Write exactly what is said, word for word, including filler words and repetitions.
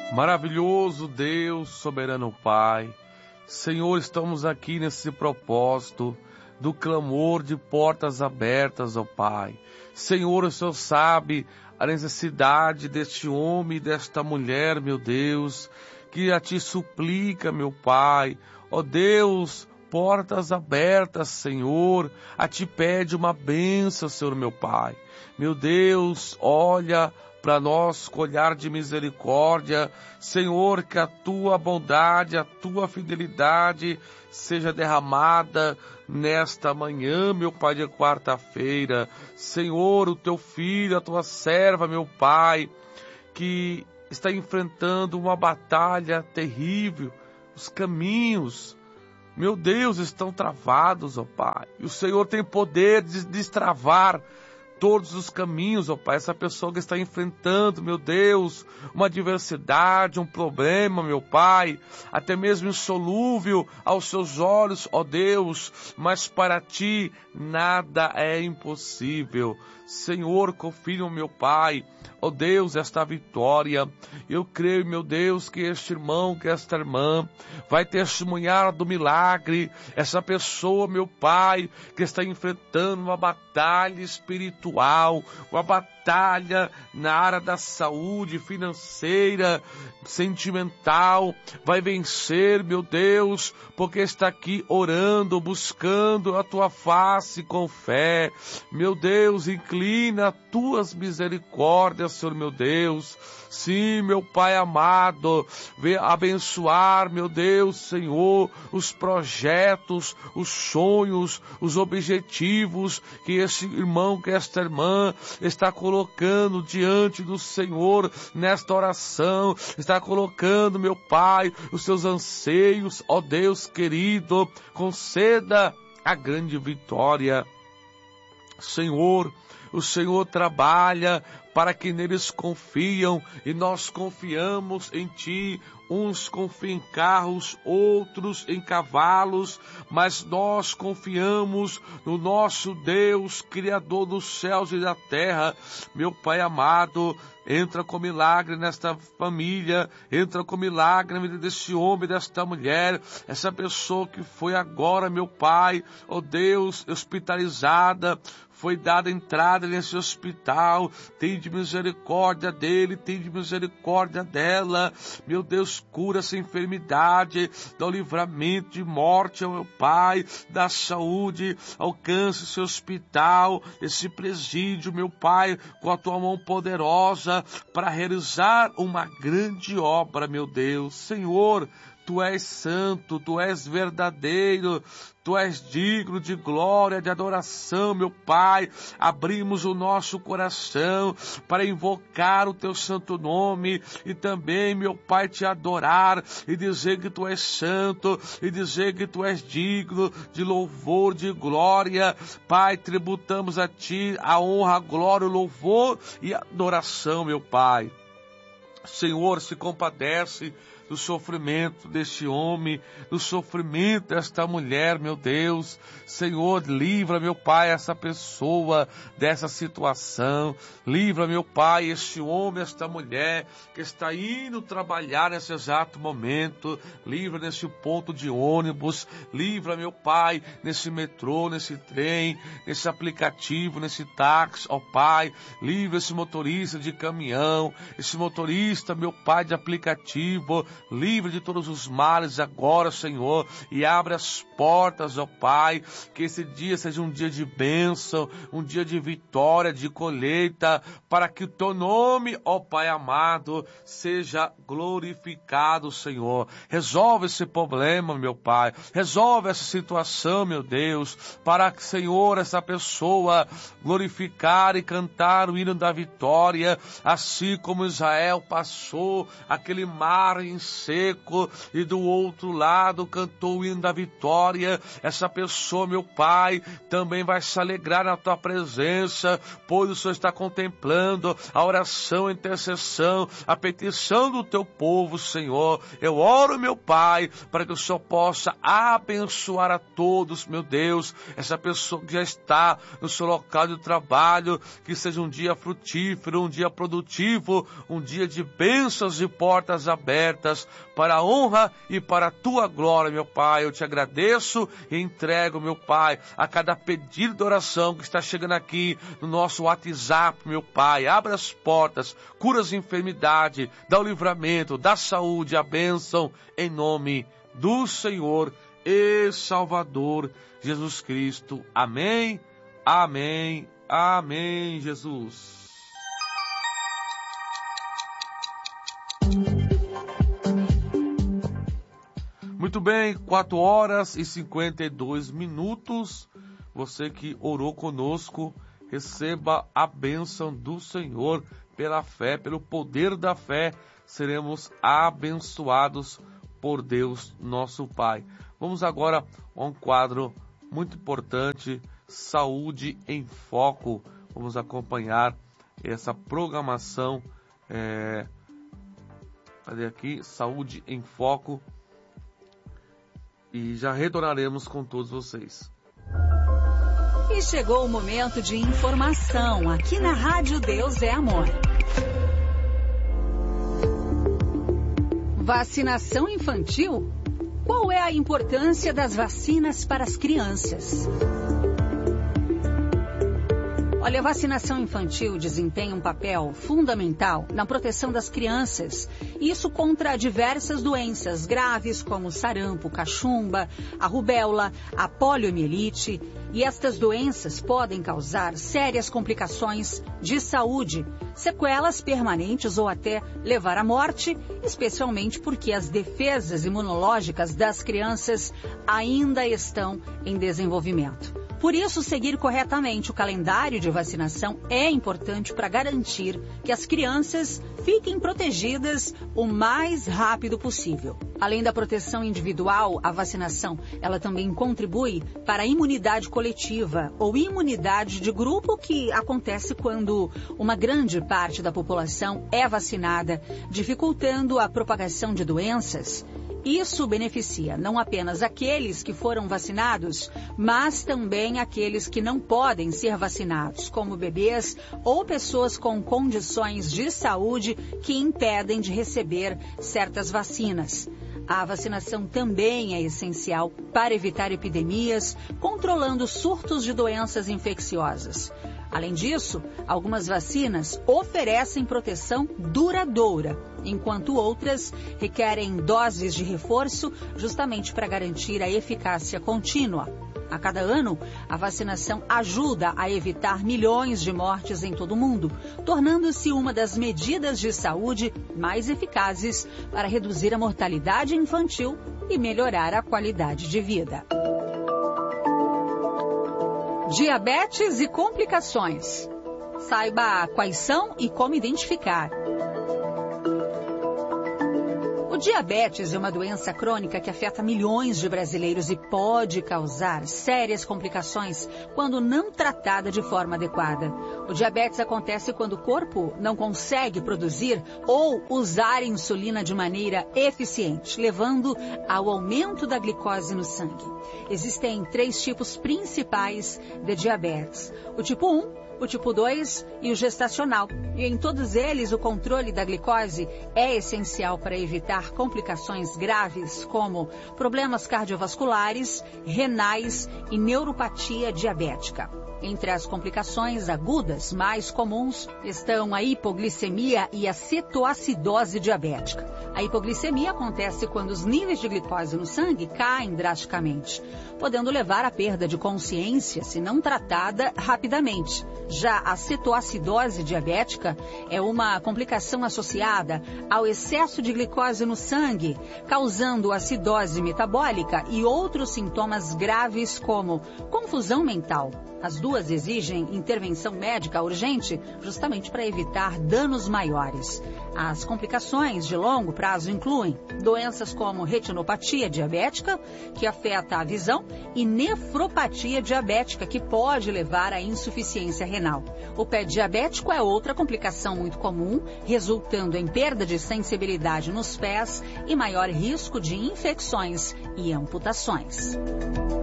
Maravilhoso Deus, soberano Pai, Senhor, estamos aqui nesse propósito do clamor de portas abertas, ó Pai. Senhor, o Senhor sabe a necessidade deste homem e desta mulher, meu Deus, que a Ti suplica, meu Pai. Ó Deus, portas abertas, Senhor, a Ti pede uma bênção, Senhor, meu Pai. Meu Deus, olha para nós com olhar de misericórdia, Senhor, que a Tua bondade, a Tua fidelidade seja derramada nesta manhã, meu Pai, de quarta-feira. Senhor, o Teu filho, a Tua serva, meu Pai, que está enfrentando uma batalha terrível, os caminhos, meu Deus, estão travados, ó Pai, e o Senhor tem poder de destravar todos os caminhos, ó Pai. Essa pessoa que está enfrentando, meu Deus, uma adversidade, um problema, meu Pai, até mesmo insolúvel aos seus olhos, ó Deus, mas para Ti nada é impossível. Senhor, confirma, meu Pai, ó Deus, esta vitória. Eu creio, meu Deus, que este irmão, que esta irmã vai testemunhar do milagre. Essa pessoa, meu Pai, que está enfrentando uma batalha espiritual, uma batalha na área da saúde financeira, sentimental, vai vencer, meu Deus, porque está aqui orando, buscando a Tua face com fé. Meu Deus, inclina as Tuas misericórdias, Senhor, meu Deus. Sim, meu Pai amado, vem abençoar, meu Deus, Senhor, os projetos, os sonhos, os objetivos que esse irmão, que esta irmã está colocando diante do Senhor nesta oração, está colocando, meu Pai, os seus anseios, ó Deus querido, conceda a grande vitória. Senhor, o Senhor trabalha para que neles confiam, e nós confiamos em Ti. Uns confiam em carros, outros em cavalos, mas nós confiamos no nosso Deus, Criador dos céus e da terra. Meu Pai amado, entra com milagre nesta família, entra com milagre na vida desse homem, desta mulher, essa pessoa que foi agora, meu Pai, ó Deus, hospitalizada, foi dada entrada nesse hospital. Tem de misericórdia dele, tem de misericórdia dela. Meu Deus, cura essa enfermidade, dá o livramento de morte ao meu Pai, da saúde, alcance esse hospital, esse presídio, meu Pai, com a Tua mão poderosa, para realizar uma grande obra, meu Deus. Senhor, Tu és santo, Tu és verdadeiro, Tu és digno de glória, de adoração, meu Pai. Abrimos o nosso coração para invocar o Teu santo nome e também, meu Pai, Te adorar e dizer que Tu és santo e dizer que Tu és digno de louvor, de glória. Pai, tributamos a Ti a honra, a glória, o louvor e a adoração, meu Pai. Senhor, se compadece do sofrimento deste homem, do sofrimento desta mulher, meu Deus. Senhor, livra, meu Pai, essa pessoa dessa situação. Livra, meu Pai, este homem, esta mulher que está indo trabalhar nesse exato momento. Livra nesse ponto de ônibus. Livra, meu Pai, nesse metrô, nesse trem, nesse aplicativo, nesse táxi, ó Pai. Livra esse motorista de caminhão, esse motorista, meu Pai, de aplicativo. Livre de todos os males agora, Senhor, e abre as portas, ó Pai, que esse dia seja um dia de bênção, um dia de vitória, de colheita, para que o Teu nome, ó Pai amado, seja glorificado, Senhor. Resolve esse problema, meu Pai, resolve essa situação, meu Deus, para que, Senhor, essa pessoa glorificar e cantar o hino da vitória, assim como Israel passou aquele mar em seco e do outro lado cantou o hino da vitória, essa pessoa, meu Pai, também vai se alegrar na tua presença, pois o Senhor está contemplando a oração, a intercessão, a petição do teu povo, Senhor. Eu oro, meu Pai, para que o Senhor possa abençoar a todos, meu Deus, essa pessoa que já está no seu local de trabalho, que seja um dia frutífero, um dia produtivo, um dia de bênçãos e portas abertas para a honra e para a tua glória, meu Pai. Eu te agradeço e entrego, meu Pai, a cada pedido de oração que está chegando aqui no nosso WhatsApp, meu Pai. Abra as portas, cura as enfermidades, dá o livramento, dá saúde, a bênção, em nome do Senhor e Salvador Jesus Cristo. Amém, amém, amém, Jesus. Muito bem, quatro horas e cinquenta e dois minutos. Você que orou conosco, receba a bênção do Senhor pela fé, pelo poder da fé. Seremos abençoados por Deus, nosso Pai. Vamos agora a um quadro muito importante, Saúde em Foco. Vamos acompanhar essa programação. É... Cadê aqui? Saúde em Foco. E já retornaremos com todos vocês. E chegou o momento de informação aqui na Rádio Deus é Amor. Vacinação infantil? Qual é a importância das vacinas para as crianças? Olha, a vacinação infantil desempenha um papel fundamental na proteção das crianças, isso contra diversas doenças graves como sarampo, cachumba, a rubéola, a poliomielite, e estas doenças podem causar sérias complicações de saúde, sequelas permanentes ou até levar à morte, especialmente porque as defesas imunológicas das crianças ainda estão em desenvolvimento. Por isso, seguir corretamente o calendário de vacinação é importante para garantir que as crianças fiquem protegidas o mais rápido possível. Além da proteção individual, a vacinação ela também contribui para a imunidade coletiva ou imunidade de grupo, que acontece quando uma grande parte da população é vacinada, dificultando a propagação de doenças. Isso beneficia não apenas aqueles que foram vacinados, mas também aqueles que não podem ser vacinados, como bebês ou pessoas com condições de saúde que impedem de receber certas vacinas. A vacinação também é essencial para evitar epidemias, controlando surtos de doenças infecciosas. Além disso, algumas vacinas oferecem proteção duradoura, enquanto outras requerem doses de reforço justamente para garantir a eficácia contínua. A cada ano, a vacinação ajuda a evitar milhões de mortes em todo o mundo, tornando-se uma das medidas de saúde mais eficazes para reduzir a mortalidade infantil e melhorar a qualidade de vida. Diabetes e complicações. Saiba quais são e como identificar. O diabetes é uma doença crônica que afeta milhões de brasileiros e pode causar sérias complicações quando não tratada de forma adequada. O diabetes acontece quando o corpo não consegue produzir ou usar insulina de maneira eficiente, levando ao aumento da glicose no sangue. Existem três tipos principais de diabetes: o tipo um, o tipo dois e o gestacional. E em todos eles, o controle da glicose é essencial para evitar complicações graves como problemas cardiovasculares, renais e neuropatia diabética. Entre as complicações agudas mais comuns estão a hipoglicemia e a cetoacidose diabética. A hipoglicemia acontece quando os níveis de glicose no sangue caem drasticamente, podendo levar à perda de consciência se não tratada rapidamente. Já a cetoacidose diabética é uma complicação associada ao excesso de glicose no sangue, causando acidose metabólica e outros sintomas graves como confusão mental. As duas exigem intervenção médica urgente, justamente para evitar danos maiores. As complicações de longo prazo caso incluem doenças como retinopatia diabética, que afeta a visão, e nefropatia diabética, que pode levar à insuficiência renal. O pé diabético é outra complicação muito comum, resultando em perda de sensibilidade nos pés e maior risco de infecções e amputações.